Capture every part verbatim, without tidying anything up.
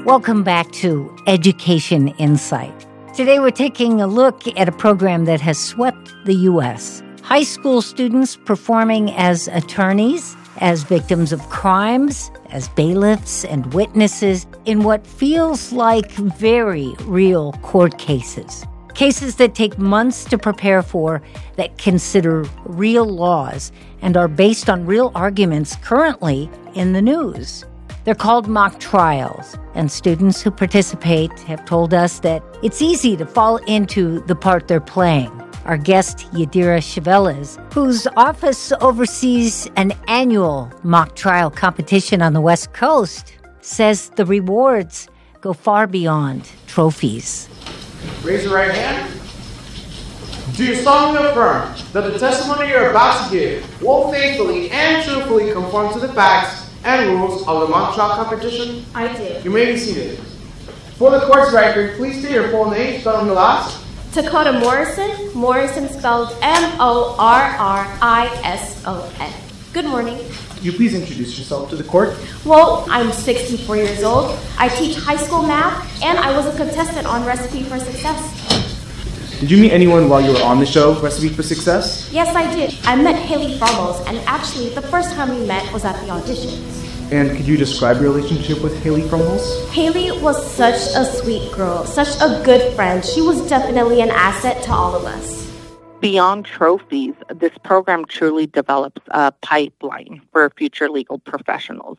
Welcome back to Education Insight. Today we're taking a look at a program that has swept the U S. High school students performing as attorneys, as victims of crimes, as bailiffs and witnesses in what feels like very real court cases. Cases that take months to prepare for, that consider real laws, and are based on real arguments currently in the news. They're called mock trials, and students who participate have told us that it's easy to fall into the part they're playing. Our guest, Yadira Cheveles, whose office oversees an annual mock trial competition on the West Coast, says the rewards go far beyond trophies. Raise your right hand. Do you solemnly affirm that the testimony you're about to give will faithfully and truthfully conform to the facts and rules of the mock trial competition? I do. You may be seated. For the court's record, please state your full name, spelled on the last. Dakota Morrison. Morrison spelled M O R R I S O N. Good morning. Could you please introduce yourself to the court? Well, I'm sixty-four years old. I teach high school math, and I was a contestant on Recipe for Success. Did you meet anyone while you were on the show, Recipe for Success? Yes, I did. I met Haley Fromos, and actually, the first time we met was at the auditions. And could you describe your relationship with Haley Fromos? Haley was such a sweet girl, such a good friend. She was definitely an asset to all of us. Beyond trophies, this program truly develops a pipeline for future legal professionals.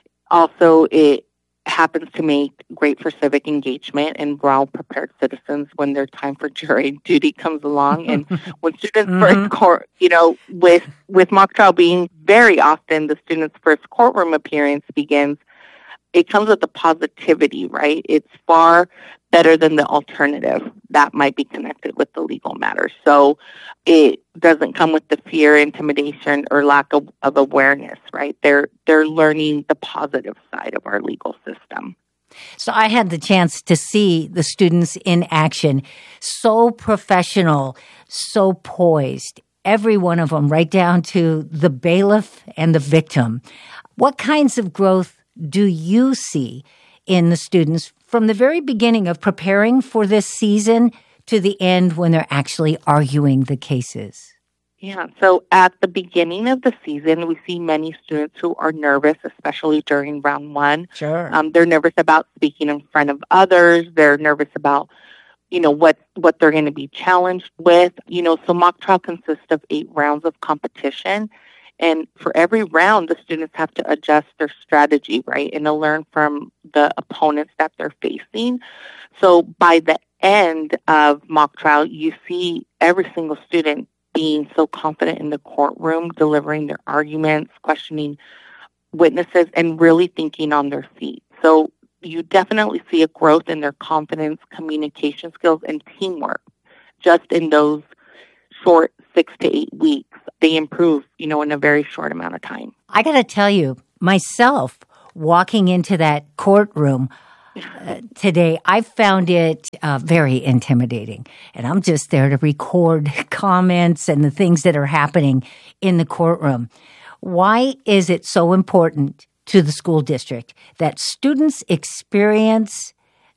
Also, it happens to make great for civic engagement and well-prepared citizens when their time for jury duty comes along. And when students mm-hmm. first court, you know, with, with mock trial being very often the student's first courtroom appearance begins, it comes with the positivity, right? It's far better than the alternative that might be connected with the legal matter. So it doesn't come with the fear, intimidation, or lack of, of awareness, right? They're they're learning the positive side of our legal system. So I had the chance to see the students in action, so professional, so poised, every one of them, right down to the bailiff and the victim. What kinds of growth do you see in the students from the very beginning of preparing for this season to the end when they're actually arguing the cases? Yeah, so at the beginning of the season, we see many students who are nervous, especially during round one. Sure. Um, they're nervous about speaking in front of others. They're nervous about, you know, what, what they're going to be challenged with. You know, so mock trial consists of eight rounds of competition. And for every round, the students have to adjust their strategy, right, and to learn from the opponents that they're facing. So by the end of mock trial, you see every single student being so confident in the courtroom, delivering their arguments, questioning witnesses, and really thinking on their feet. So you definitely see a growth in their confidence, communication skills, and teamwork just in those short six to eight weeks. They improve, you know, in a very short amount of time. I got to tell you, myself, walking into that courtroom uh, today, I found it uh, very intimidating. And I'm just there to record comments and the things that are happening in the courtroom. Why is it so important to the school district that students experience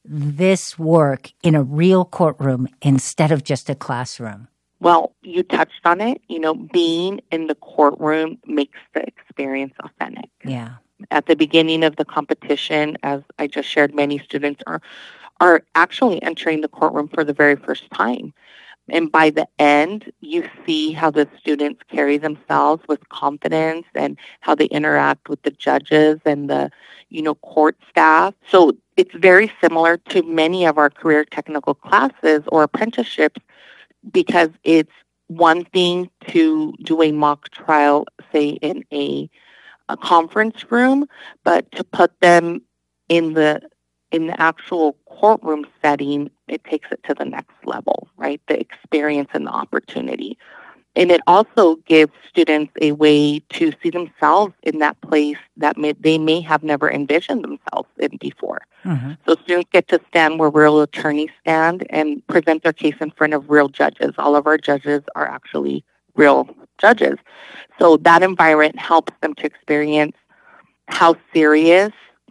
this work in a real courtroom instead of just a classroom? Well, you touched on it. You know, being in the courtroom makes the experience authentic. Yeah. At the beginning of the competition, as I just shared, many students are are actually entering the courtroom for the very first time. And by the end, you see how the students carry themselves with confidence and how they interact with the judges and the, you know, court staff. So it's very similar to many of our career technical classes or apprenticeships, because it's one thing to do a mock trial, say, in a, a conference room, but to put them in the in the actual courtroom setting, it takes it to the next level, right? The experience and the opportunity. And it also gives students a way to see themselves in that place that may, they may have never envisioned themselves in before. Mm-hmm. So students get to stand where real attorneys stand and present their case in front of real judges. All of our judges are actually real judges. So that environment helps them to experience how serious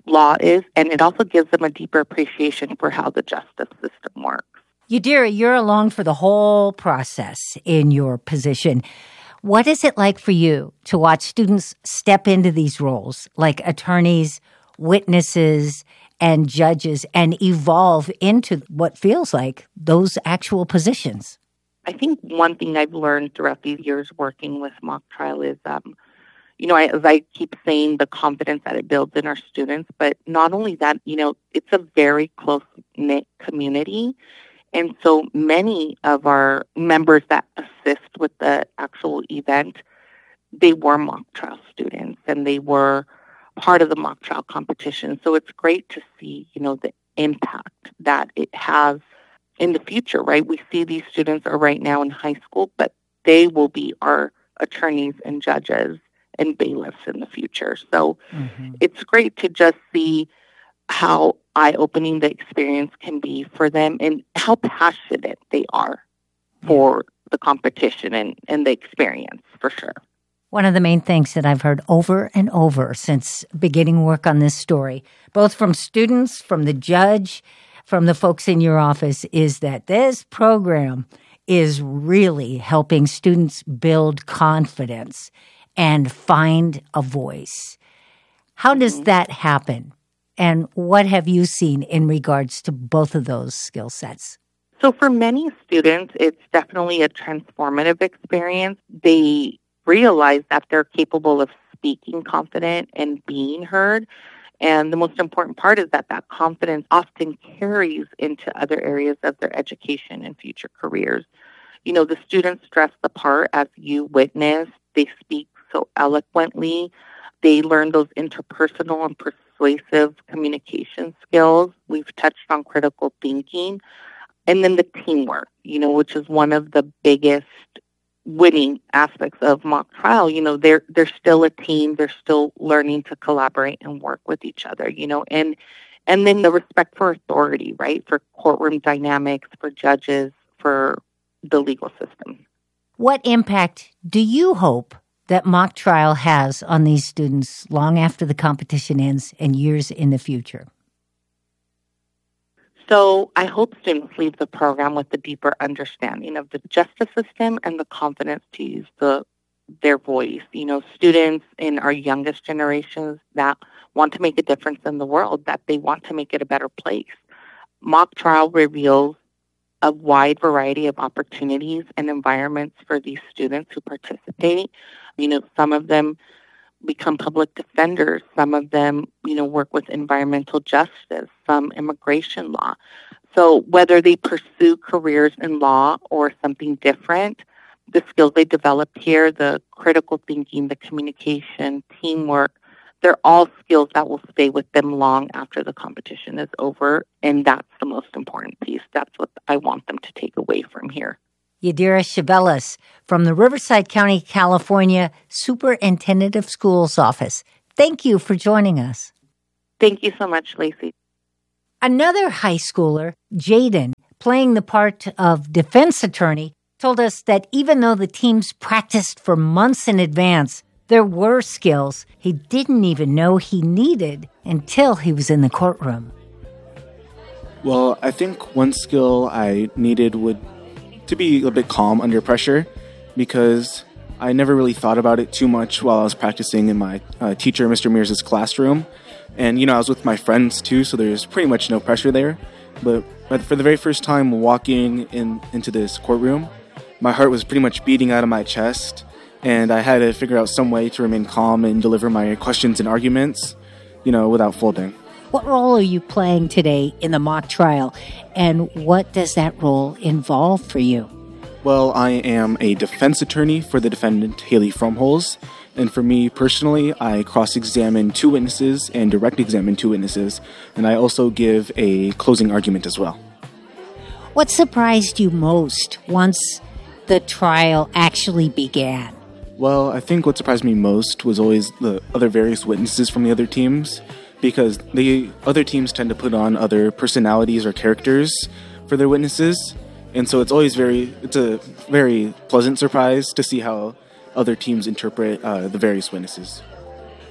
law is, and it also gives them a deeper appreciation for how the justice system works. Yadira, you're along for the whole process in your position. What is it like for you to watch students step into these roles, like attorneys, witnesses, and judges, and evolve into what feels like those actual positions? I think one thing I've learned throughout these years working with mock trial is, um, you know, I, as I keep saying, the confidence that it builds in our students, but not only that, you know, it's a very close-knit community. And so many of our members that assist with the actual event, they were mock trial students and they were part of the mock trial competition. So it's great to see, you know, the impact that it has in the future, right? We see these students are right now in high school, but they will be our attorneys and judges and bailiffs in the future. So mm-hmm. it's great to just see how eye-opening the experience can be for them and how passionate they are for yeah. the competition and, and the experience, for sure. One of the main things that I've heard over and over since beginning work on this story, both from students, from the judge, from the folks in your office, is that this program is really helping students build confidence and find a voice. How does mm-hmm. that happen? And what have you seen in regards to both of those skill sets? So for many students, it's definitely a transformative experience. They realize that they're capable of speaking confident and being heard. And the most important part is that that confidence often carries into other areas of their education and future careers. You know, the students dress the part as you witnessed. They speak so eloquently. They learn those interpersonal and persuasive communication skills. We've touched on critical thinking. And then the teamwork, you know, which is one of the biggest winning aspects of mock trial. You know, they're they're still a team. They're still learning to collaborate and work with each other, you know, and and then the respect for authority, right? For courtroom dynamics, for judges, for the legal system. What impact do you hope that mock trial has on these students long after the competition ends and years in the future? So I hope students leave the program with a deeper understanding of the justice system and the confidence to use the their voice. You know, students in our youngest generations that want to make a difference in the world, that they want to make it a better place. Mock trial reveals a wide variety of opportunities and environments for these students who participate. You know, some of them become public defenders. Some of them, you know, work with environmental justice, some immigration law. So whether they pursue careers in law or something different, the skills they develop here, the critical thinking, the communication, teamwork, they're all skills that will stay with them long after the competition is over. And that's the most important piece. That's what I want them to take away from here. Yadira Chevelas from the Riverside County, California Superintendent of Schools Office. Thank you for joining us. Thank you so much, Lacey. Another high schooler, Jaden, playing the part of defense attorney, told us that even though the teams practiced for months in advance, there were skills he didn't even know he needed until he was in the courtroom. Well, I think one skill I needed would to be a bit calm under pressure, because I never really thought about it too much while I was practicing in my uh, teacher, Mister Mears' classroom. And, you know, I was with my friends too, so there's pretty much no pressure there. But, but for the very first time walking in into this courtroom, my heart was pretty much beating out of my chest, and I had to figure out some way to remain calm and deliver my questions and arguments, you know, without folding. What role are you playing today in the mock trial, and what does that role involve for you? Well, I am a defense attorney for the defendant, Haley Fromholz, and for me personally, I cross-examine two witnesses and direct-examine two witnesses, and I also give a closing argument as well. What surprised you most once the trial actually began? Well, I think what surprised me most was always the other various witnesses from the other teams, because the other teams tend to put on other personalities or characters for their witnesses. And so it's always very, it's a very pleasant surprise to see how other teams interpret uh, the various witnesses.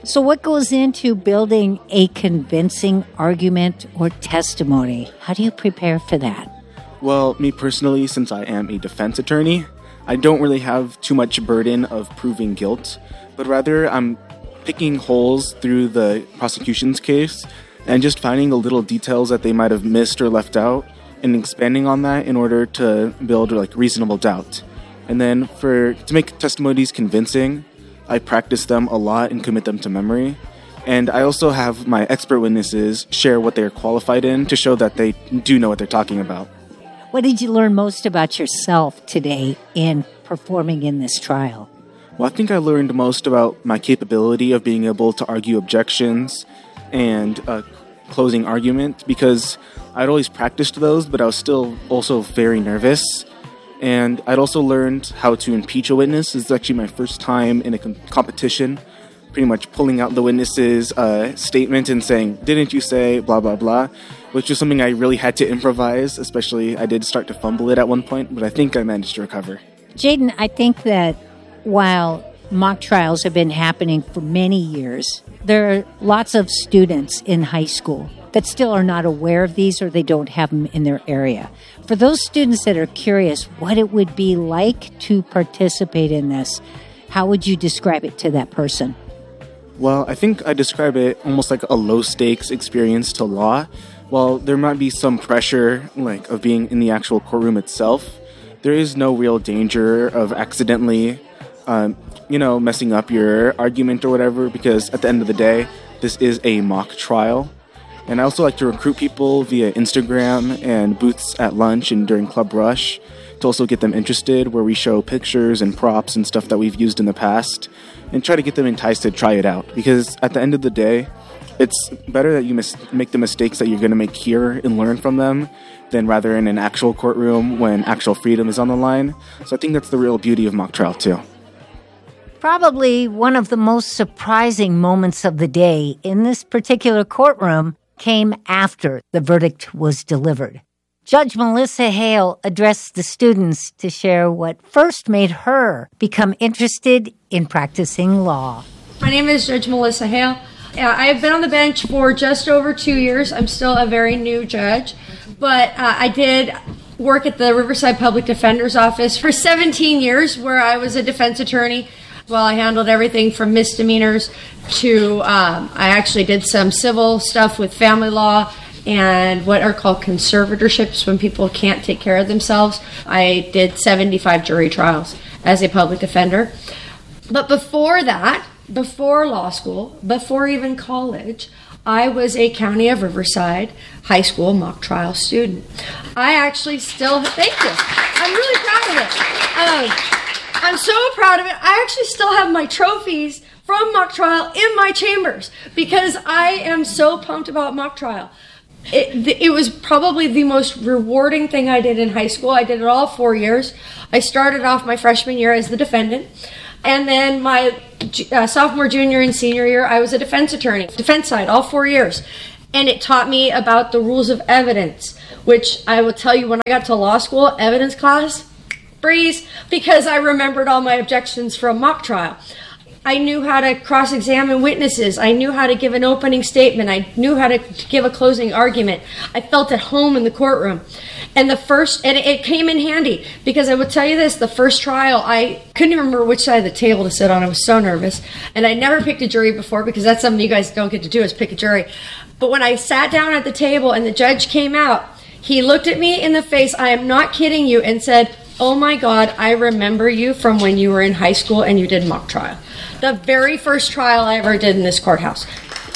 So what goes into building a convincing argument or testimony? How do you prepare for that? Well, me personally, since I am a defense attorney, I don't really have too much burden of proving guilt, but rather I'm picking holes through the prosecution's case and just finding the little details that they might have missed or left out and expanding on that in order to build like reasonable doubt. And then for to make testimonies convincing, I practice them a lot and commit them to memory. And I also have my expert witnesses share what they're qualified in to show that they do know what they're talking about. What did you learn most about yourself today in performing in this trial? Well, I think I learned most about my capability of being able to argue objections and uh, closing argument, because I'd always practiced those, but I was still also very nervous. And I'd also learned how to impeach a witness. This is actually my first time in a com- competition, pretty much pulling out the witness's uh, statement and saying, didn't you say blah, blah, blah, which was something I really had to improvise, especially I did start to fumble it at one point, but I think I managed to recover. Jaden, I think that while mock trials have been happening for many years, there are lots of students in high school that still are not aware of these or they don't have them in their area. For those students that are curious what it would be like to participate in this, how would you describe it to that person? Well, I think I describe it almost like a low-stakes experience to law. While there might be some pressure, like, of being in the actual courtroom itself, there is no real danger of accidentally, um, you know, messing up your argument or whatever, because at the end of the day, this is a mock trial. And I also like to recruit people via Instagram and booths at lunch and during Club Rush to also get them interested, where we show pictures and props and stuff that we've used in the past and try to get them enticed to try it out. Because at the end of the day, it's better that you mis- make the mistakes that you're going to make here and learn from them than rather in an actual courtroom when actual freedom is on the line. So I think that's the real beauty of mock trial too. Probably one of the most surprising moments of the day in this particular courtroom came after the verdict was delivered. Judge Melissa Hale addressed the students to share what first made her become interested in practicing law. My name is Judge Melissa Hale. I have been on the bench for just over two years. I'm still a very new judge, but uh, I did work at the Riverside Public Defender's Office for seventeen years, where I was a defense attorney. Well, I handled everything from misdemeanors to, um, I actually did some civil stuff with family law and what are called conservatorships when people can't take care of themselves. I did seventy-five jury trials as a public defender. But before that, before law school, before even college, I was a County of Riverside high school mock trial student. I actually still, thank you. I'm really proud of it. Um, I'm so proud of it. I actually still have my trophies from mock trial in my chambers because I am so pumped about mock trial. It, it was probably the most rewarding thing I did in high school. I did it all four years. I started off my freshman year as the defendant. And then my uh, sophomore, junior, and senior year, I was a defense attorney, defense side, all four years. And it taught me about the rules of evidence, which I will tell you when I got to law school, evidence class, breeze, because I remembered all my objections from mock trial. I knew how to cross-examine witnesses. I knew how to give an opening statement. I knew how to give a closing argument. I felt at home in the courtroom. And the first, and it came in handy, because I would tell you this, the first trial, I couldn't even remember which side of the table to sit on. I was so nervous. And I never picked a jury before, because that's something you guys don't get to do, is pick a jury. But when I sat down at the table and the judge came out, he looked at me in the face, I am not kidding you, and said, "Oh my God, I remember you from when you were in high school and you did mock trial." The very first trial I ever did in this courthouse.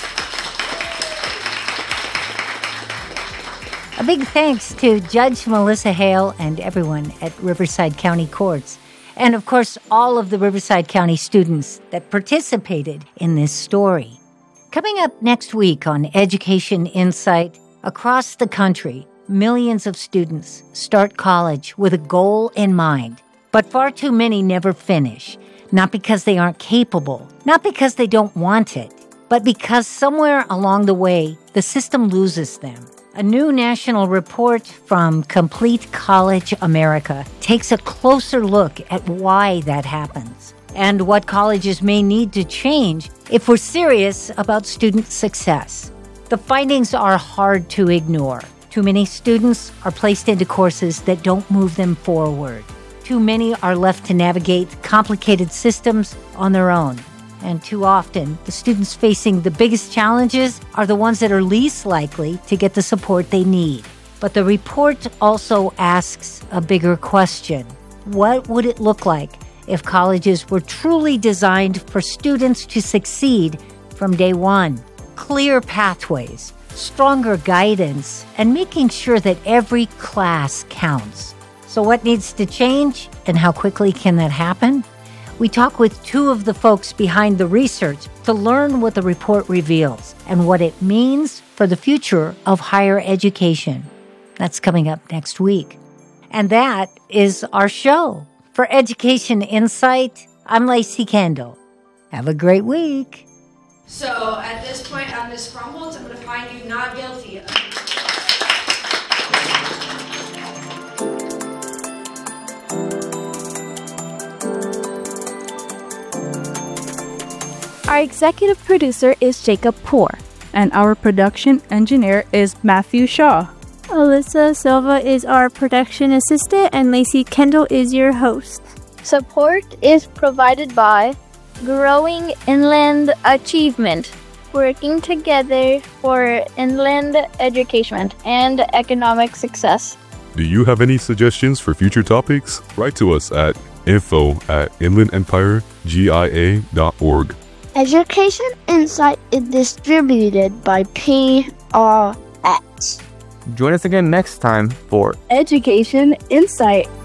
A big thanks to Judge Melissa Hale and everyone at Riverside County Courts, and of course all of the Riverside County students that participated in this story. Coming up next week on Education Insight, across the country, millions of students start college with a goal in mind, but far too many never finish. Not because they aren't capable, not because they don't want it, but because somewhere along the way, the system loses them. A new national report from Complete College America takes a closer look at why that happens and what colleges may need to change if we're serious about student success. The findings are hard to ignore. Too many students are placed into courses that don't move them forward. Too many are left to navigate complicated systems on their own. And too often, the students facing the biggest challenges are the ones that are least likely to get the support they need. But the report also asks a bigger question. What would it look like if colleges were truly designed for students to succeed from day one? Clear pathways, stronger guidance, and making sure that every class counts. So what needs to change, and how quickly can that happen? We talk with two of the folks behind the research to learn what the report reveals and what it means for the future of higher education. That's coming up next week. And that is our show. For Education Insight, I'm Lacey Kendall. Have a great week. So at this point on Miss Crumbles, I'm going to find you not guilty. Our executive producer is Jacob Poor. And our production engineer is Matthew Shaw. Alyssa Silva is our production assistant, and Lacey Kendall is your host. Support is provided by Growing Inland Achievement, working together for inland education and economic success. Do you have any suggestions for future topics? Write to us at info at inland empire g i a dot org. Education Insight is distributed by P R X. Join us again next time for Education Insight.